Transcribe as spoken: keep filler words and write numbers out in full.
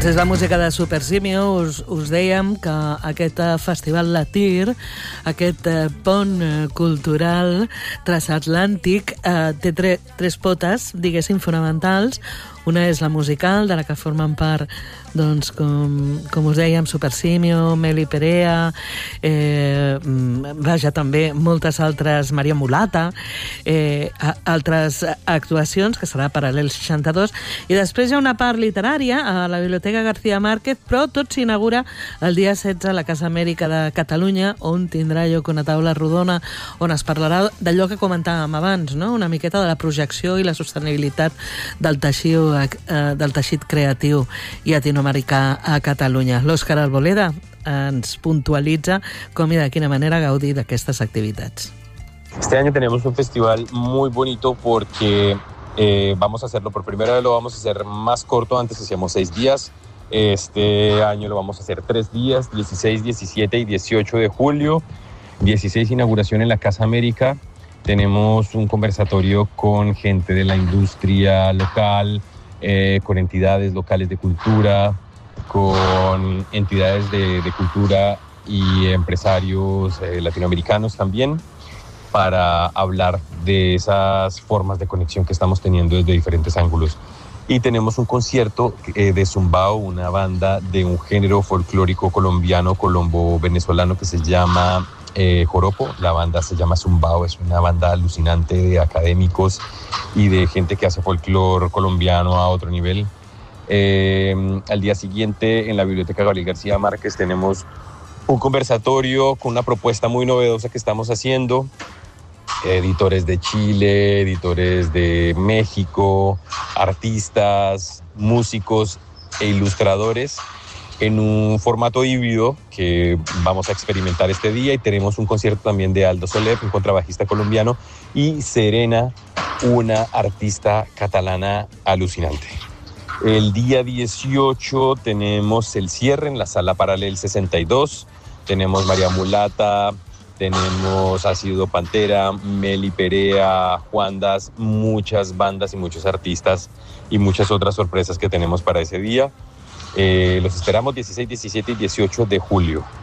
Doncs és la música de Super Simio. Us, us dèiem que aquest festival Latir, aquest pont cultural transatlàntic, eh, té tre, tres potes, diguéssim, fonamentals. Una és la musical, de la que formen part, doncs, com, com us dèiem, Super Simio, Meli Perea, eh, vaja, també moltes altres, Maria Mulata, eh, altres actuacions, que serà Paral·lel seixanta-dos, i després hi ha una part literària a la Biblioteca García Márquez, però tot s'inaugura el dia setze a la Casa Amèrica de Catalunya, on tindrà lloc una taula rodona on es parlarà d'allò que comentàvem abans, no? Una miqueta de la projecció i la sostenibilitat del teixit del teixit creatiu llatinoamericà a Catalunya. L'Òscar Alboleda ens puntualitza com i de quina manera gaudir d'aquestas actividades. Este año tenemos un festival muy bonito porque eh, vamos a hacerlo por primera vez, lo vamos a hacer más corto. Antes hacíamos seis días, este año lo vamos a hacer tres días, dieciséis, diecisiete y dieciocho de julio. dieciséis, inauguración en la Casa América. Tenemos un conversatorio con gente de la industria local, eh, con entidades locales de cultura, con entidades de, de cultura y empresarios eh, latinoamericanos también, para hablar de esas formas de conexión que estamos teniendo desde diferentes ángulos. Y tenemos un concierto eh, de Zumbao, una banda de un género folclórico colombiano, colombo-venezolano, que se llama Eh, Joropo. La banda se llama Zumbao, es una banda alucinante de académicos y de gente que hace folclore colombiano a otro nivel. Eh, al día siguiente, en la Biblioteca Gabriel García Márquez, tenemos un conversatorio con una propuesta muy novedosa que estamos haciendo. Editores de Chile, editores de México, artistas, músicos e ilustradores, en un formato híbrido que vamos a experimentar este día. Y tenemos un concierto también de Aldo Soler, un contrabajista colombiano, y Serena, una artista catalana alucinante. El día dieciocho tenemos el cierre en la Sala Paral·lel sesenta y dos. Tenemos María Mulata, tenemos Ácido Pantera, Meli Perea, Juandas, muchas bandas y muchos artistas y muchas otras sorpresas que tenemos para ese día. Eh, los esperamos dieciséis, diecisiete y dieciocho de julio.